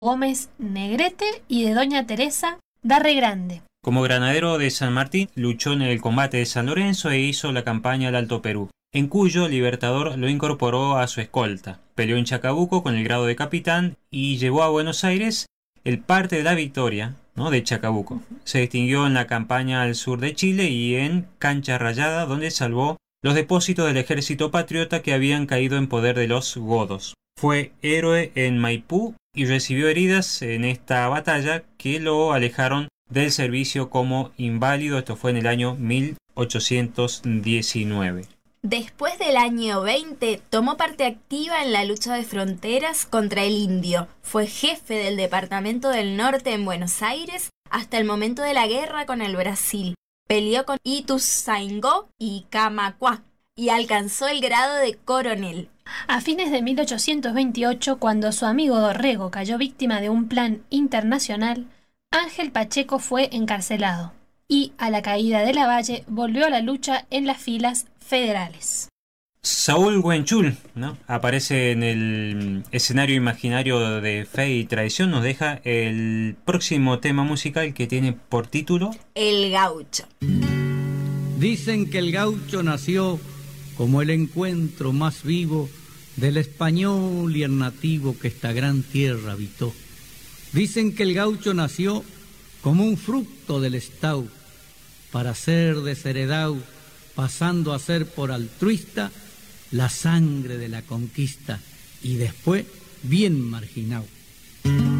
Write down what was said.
Gómez Negrete y de doña Teresa Darregrande. Como granadero de San Martín, luchó en el combate de San Lorenzo e hizo la campaña al Alto Perú, en cuyo Libertador lo incorporó a su escolta. Peleó en Chacabuco con el grado de capitán y llevó a Buenos Aires el parte de la victoria, ¿no?, de Chacabuco. Se distinguió en la campaña al sur de Chile y en Cancha Rayada, donde salvó los depósitos del ejército patriota que habían caído en poder de los godos. Fue héroe en Maipú y recibió heridas en esta batalla que lo alejaron del servicio como inválido. Esto fue en el año 1819. Después del año 20, tomó parte activa en la lucha de fronteras contra el indio. Fue jefe del Departamento del Norte en Buenos Aires hasta el momento de la guerra con el Brasil. Peleó con Ituzaingó y Camacuá y alcanzó el grado de coronel. A fines de 1828, cuando su amigo Dorrego cayó víctima de un plan internacional, Ángel Pacheco fue encarcelado y, a la caída de Lavalle, volvió a la lucha en las filas federales. Saúl Huenchul, ¿no?, aparece en el escenario imaginario de Fe y Traición. Nos deja el próximo tema musical que tiene por título El Gaucho. Dicen que el gaucho nació como el encuentro más vivo del español y el nativo que esta gran tierra habitó. Dicen que el gaucho nació como un fruto del estau, para ser desheredado, pasando a ser por altruista la sangre de la conquista y después bien marginado.